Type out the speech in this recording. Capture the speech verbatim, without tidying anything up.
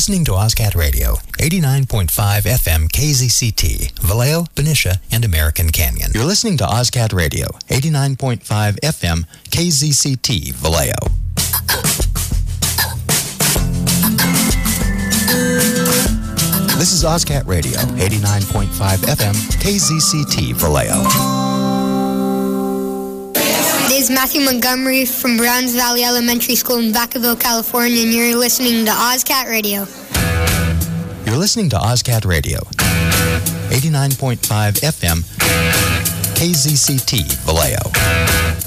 listening to OzCat Radio, eighty-nine point five F M K Z C T, Vallejo, Benicia, and American Canyon. You're listening to OzCat Radio, eighty-nine point five F M K Z C T, Vallejo. This is OzCat Radio, eighty-nine point five F M K Z C T, Vallejo. This is Matthew Montgomery from Browns Valley Elementary School in Vacaville, California, and you're listening to OzCat Radio. You're listening to OzCat Radio, eighty-nine point five F M K Z C T, Vallejo.